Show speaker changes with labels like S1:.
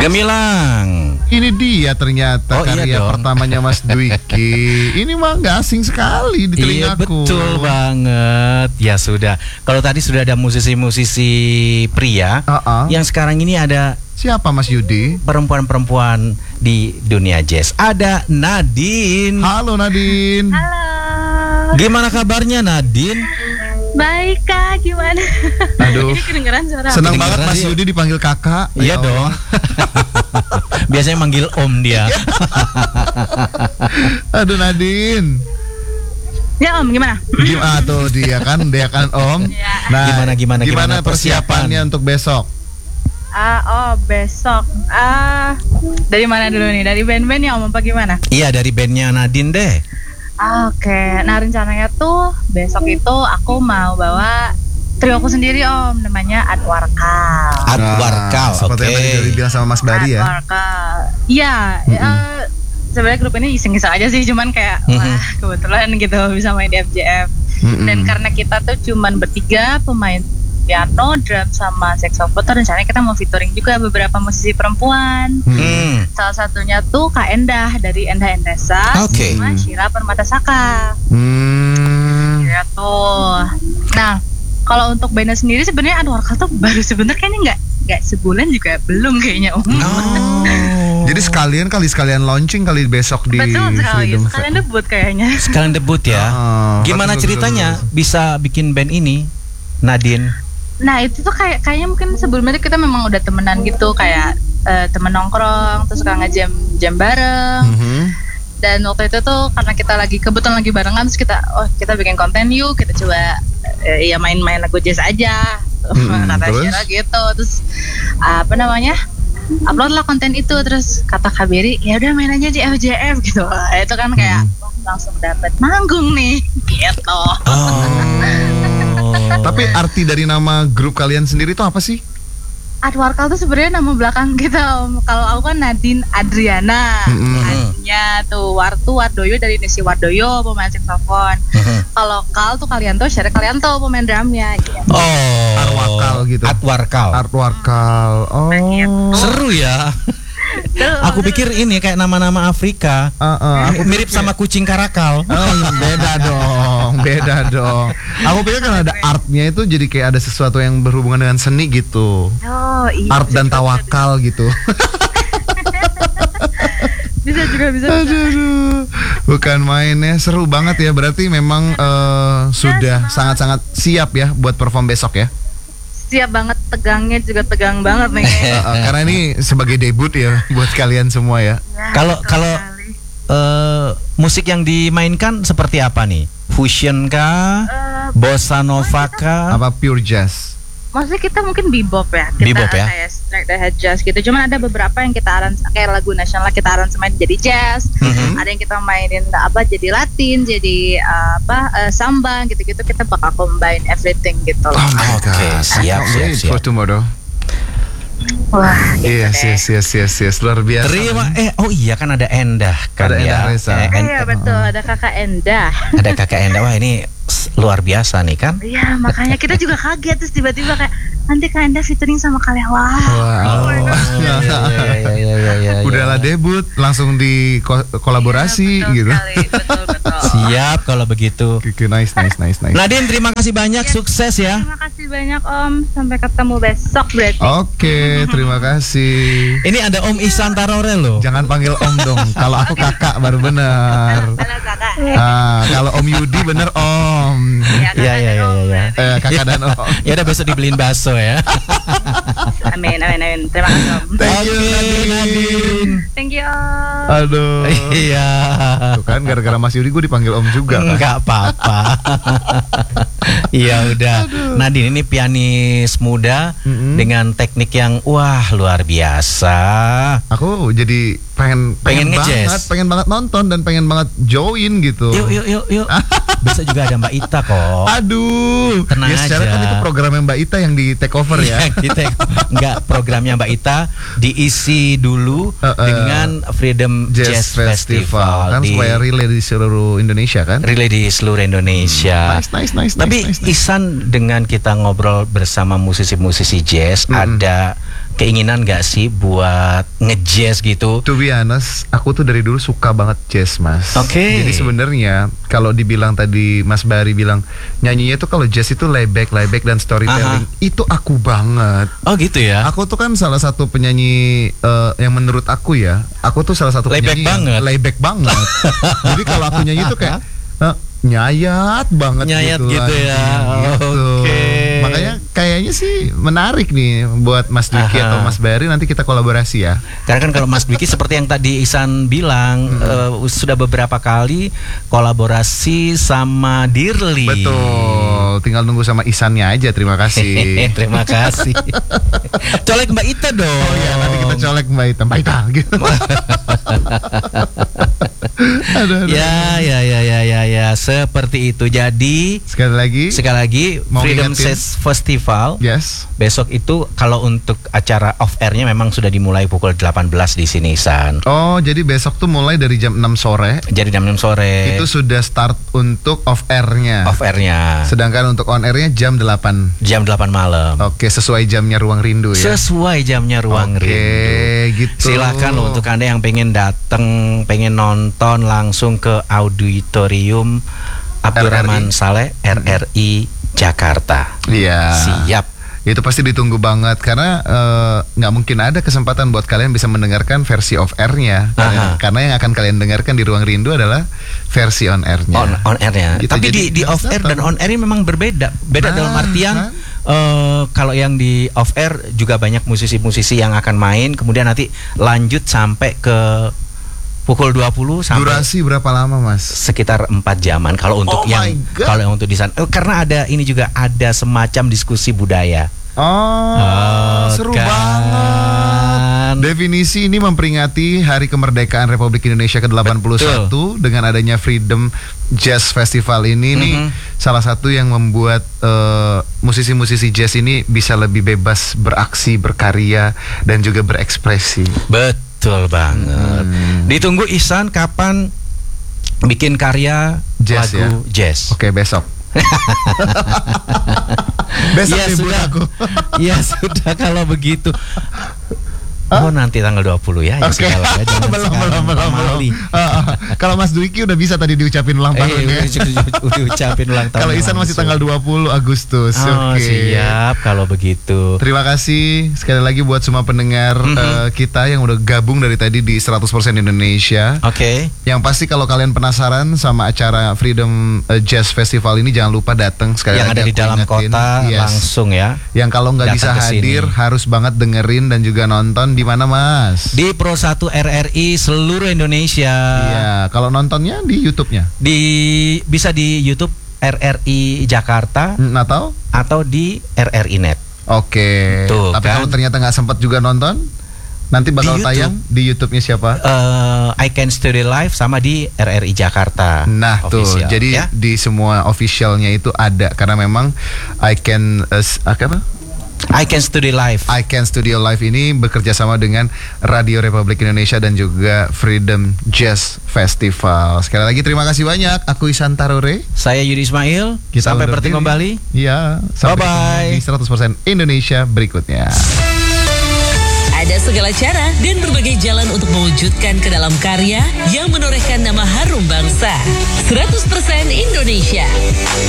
S1: Gemilang.
S2: Ini dia ternyata karya pertamanya Mas Dwiki. Ini mah nggak asing sekali di telingaku.
S1: Iya betul banget. Ya sudah. Kalau tadi sudah ada musisi-musisi pria, yang sekarang ini ada
S2: siapa Mas Yudi?
S1: Perempuan-perempuan di dunia jazz. Ada Nadine.
S2: Halo Nadine.
S3: Halo.
S1: Gimana kabarnya Nadine?
S3: Baik Kak, gimana?
S2: Aduh.
S3: Ini kedengeran suara.
S2: Senang banget Mas Yudi dipanggil kakak.
S1: Iya dong. Biasanya manggil om dia.
S2: Aduh Nadine.
S3: Ya om, gimana?
S2: Gimana tuh dia kan om.
S3: Ya.
S2: Nah,
S1: gimana
S2: persiapannya untuk besok?
S3: Besok. Dari mana dulu nih? Dari band-band ya om apa gimana?
S1: Iya, dari bandnya Nadine deh.
S3: Oke. Nah rencananya tuh besok itu aku mau bawa trio aku sendiri om, namanya Adwarkal.
S1: Adwarkal,
S2: seperti yang tadi dibilang sama Mas Bari ya.
S3: Adwarkal. Iya. Sebenarnya grup ini iseng-iseng aja sih, cuman kayak wah kebetulan gitu bisa main di FJF. Dan karena kita tuh cuman bertiga, pemain piano, drum, sama saxophone, rencananya kita mau featuring juga beberapa musisi perempuan. Salah satunya tuh Kak Endah dari Endah Endesa, sama Shira Permatasaka. Ya tuh. Nah, kalau untuk bandnya sendiri sebenarnya Adwarkal tuh baru sebenarnya kayaknya nggak sebulan juga belum kayaknya om.
S2: Jadi sekalian launching kali besok di
S3: Betul sekali,
S2: Freedom.
S3: sekalian debut kayaknya.
S1: Sekalian debut ya. Gimana ceritanya bisa bikin band ini, Nadine?
S3: Nah itu tuh kayaknya mungkin sebelumnya kita memang udah temenan gitu, kayak temen nongkrong, terus suka ngejam bareng. Dan waktu itu tuh karena kita kebetulan lagi barengan, terus kita bikin konten yuk, kita coba ya main-main lagu jazz aja. Kata Shira gitu, terus upload lah konten itu, terus kata Kak Beri ya udah main aja di FJF gitu. Itu kan kayak langsung dapet manggung nih gitu.
S2: Tapi arti dari nama grup kalian sendiri itu apa sih?
S3: Adwarkal tuh sebenarnya nama belakang kita om. Kalau aku kan Nadine Adriana, artinya tuh Wardoyo dari Nesi Wardoyo, pemain saxophone. Kalau Kal tuh Kalianto, Share Kalianto, pemain drumnya. Gitu.
S2: Adwarkal gitu. Adwarkal. Oh,
S1: seru ya. Aku pikir ini kayak nama-nama Afrika. Aku mirip sama kucing karakal.
S2: Beda dong. Aku pikir kan ada artnya itu jadi kayak ada sesuatu yang berhubungan dengan seni gitu.
S3: Iya.
S2: Art dan tawakal gitu.
S3: bisa.
S2: Aduh, bukan mainnya, seru banget ya. Berarti memang sudah sangat-sangat siap ya buat perform besok ya.
S3: Siap banget, tegangnya juga tegang banget nih.
S2: Karena ini sebagai debut ya buat kalian semua ya.
S1: Kalau musik yang dimainkan seperti apa nih? Fusion kah? Bossa nova kah?
S2: Apa pure jazz?
S3: Maksudnya kita mungkin bebop ya.
S1: Bebop ya?
S3: Kayak straight ahead jazz gitu. Cuman ada beberapa yang kita kayak lagu nasional kita aransemen jadi jazz. Ada yang kita mainin jadi Latin, jadi samba gitu-gitu. Kita bakal combine everything gitu.
S1: Oke, siap.
S2: For tomorrow.
S3: Wah,
S2: yes, luar biasa.
S1: Iya kan ada Endah kan
S2: ada
S1: ya.
S3: Iya betul, ada Kakak Endah.
S1: Ada Kakak Endah. Wah ini luar biasa nih kan.
S3: Iya makanya kita juga kaget, terus tiba-tiba kayak nanti Kak Endah featuring sama kalian.
S2: Udahlah debut langsung di kolaborasi gitu.
S3: Betul.
S1: Siap kalau begitu.
S2: Nice.
S1: Nadine terima kasih banyak, sukses ya.
S3: Terima kasih banyak Om, sampai ketemu besok berarti.
S2: Oke, terima kasih.
S1: Ini ada Om Ihsan Tarore loh.
S2: Jangan panggil Om dong. Kalau aku kakak baru benar. Kalau Om Yudi bener Om.
S1: Iya.
S2: Kakak dan Om.
S1: Ya udah besok dibeliin bakso ya.
S3: Amin. Terima kasih Om.
S2: Thank you Nadine.
S3: Thank you Om.
S2: Aduh.
S1: Iya.
S2: Tuh kan gara-gara Mas Yudi gue dipanggil Om juga kan?
S1: Enggak apa-apa. Iya udah. Nadine ini pianis muda dengan teknik yang luar biasa.
S2: Aku jadi pengen banget nonton dan pengen banget join gitu.
S1: Yuk. Besok juga ada Mbak Ita kok.
S2: Aduh.
S1: Tenang aja.
S2: Secara kan itu programnya Mbak Ita yang di take over ya.
S1: Enggak, programnya Mbak Ita diisi dulu dengan Freedom Jazz Festival
S2: kan supaya relay di seluruh Indonesia kan?
S1: Relay di seluruh Indonesia.
S2: Nice.
S1: Tapi Ihsan dengan kita ngobrol bersama musisi-musisi jazz ada keinginan gak sih buat nge-jazz gitu?
S2: To be honest, aku tuh dari dulu suka banget jazz, Mas.
S1: Oke.
S2: Jadi sebenarnya kalau dibilang tadi Mas Bari bilang nyanyinya tuh kalau jazz itu layback dan storytelling, itu aku banget.
S1: Oh gitu ya.
S2: Aku tuh kan salah satu penyanyi yang menurut aku ya, aku tuh salah satu
S1: Layback
S2: penyanyi
S1: banget.
S2: yang layback banget. Jadi kalau aku nyanyi tuh kayak nyayat banget
S1: gitu ya.
S2: Gitu.
S1: Oke.
S2: Makanya kayaknya sih menarik nih buat Mas Dwiki atau Mas Bari, nanti kita kolaborasi ya.
S1: Karena kan kalau Mas Dwiki seperti yang tadi Ihsan bilang sudah beberapa kali kolaborasi sama Dirli.
S2: Betul, tinggal nunggu sama Ihsannya aja. Terima kasih.
S1: Terima kasih. Colek Mbak Ita dong.
S2: Oh ya, nanti kita colek Mbak Ita gitu. Aduh.
S1: Ya, seperti itu. Jadi
S2: sekali lagi
S1: Freedom
S2: ngingetin.
S1: Festival.
S2: Yes.
S1: Besok itu kalau untuk acara off airnya memang sudah dimulai pukul 18 di sini, San.
S2: Oh, jadi besok tuh mulai dari jam 6 sore.
S1: Jadi jam 6 sore.
S2: Itu sudah start untuk off airnya.
S1: Off airnya.
S2: Sedangkan untuk on airnya jam 8.
S1: Jam 8 malam.
S2: Oke, sesuai jamnya Ruang Rindu ya.
S1: Sesuai jamnya Ruang Rindu.
S2: Oke, gitu.
S1: Silakan loh untuk Anda yang pengen datang, pengen nonton langsung ke auditorium Abdurrahman Saleh RRI Jakarta.
S2: Iya.
S1: Siap.
S2: Itu pasti ditunggu banget karena nggak mungkin ada kesempatan buat kalian bisa mendengarkan versi off airnya. Karena yang akan kalian dengarkan di Ruang Rindu adalah versi on airnya.
S1: On airnya.
S2: Gitu,
S1: Tapi
S2: jadi
S1: di off air dan on air ini memang berbeda. Beda dalam artian kalau yang di off air juga banyak musisi-musisi yang akan main, kemudian nanti lanjut sampai ke pukul 20 sampai
S2: durasi berapa lama, Mas?
S1: sekitar 4 jaman kalau untuk kalau yang untuk di sana. Karena ada ini juga ada semacam diskusi budaya.
S2: Seru
S1: kan.
S2: banget. Definisi ini memperingati Hari Kemerdekaan Republik Indonesia ke-81 dengan adanya Freedom Jazz Festival ini nih salah satu yang membuat musisi-musisi jazz ini bisa lebih bebas beraksi, berkarya dan juga berekspresi.
S1: Betul banget. Ditunggu Ihsan kapan bikin karya
S2: jazz
S1: lagu jazz.
S2: Oke, besok. Besok
S1: Ya
S2: libur
S1: sudah.
S2: aku.
S1: Ya sudah kalau begitu. Oh nanti tanggal 20 ya.
S2: Oke. Belum. Kalau Mas Dwiki udah bisa tadi diucapin ulang tahun ya.
S1: Udah ucapin ulang tahun.
S2: Kalau Ihsan masih tanggal 20 Agustus.
S1: Oh, siap kalau begitu.
S2: Terima kasih sekali lagi buat semua pendengar kita yang udah gabung dari tadi di 100% Indonesia.
S1: Oke.
S2: Yang pasti kalau kalian penasaran sama acara Freedom Jazz Festival ini, jangan lupa datang sekali
S1: yang
S2: lagi.
S1: Yang ada di dalam
S2: ingetin,
S1: kota langsung ya.
S2: Yang kalau nggak bisa hadir harus banget dengerin dan juga nonton. Di mana, Mas?
S1: Di Pro 1 RRI seluruh Indonesia.
S2: Iya, kalau nontonnya di YouTube-nya.
S1: Bisa di YouTube RRI Jakarta atau di RRI Net.
S2: Oke. Tapi kalau ternyata nggak sempat juga nonton, nanti bakal tayang di YouTube-nya siapa?
S1: I Can Study Live sama di RRI Jakarta.
S2: Nah
S1: official,
S2: tuh, jadi di semua officialnya itu ada karena memang I Can Study Live. I Can Studio Live ini bekerja sama dengan Radio Republik Indonesia dan juga Freedom Jazz Festival. Sekali lagi terima kasih banyak. Aku Ihsan Tarore.
S1: Saya Yudi Ismail. Sampai bertemu kembali.
S2: Iya. Bye-bye. Di 100% Indonesia berikutnya.
S4: Ada segala cara dan berbagai jalan untuk mewujudkan ke dalam karya yang menorehkan nama harum bangsa. 100% Indonesia.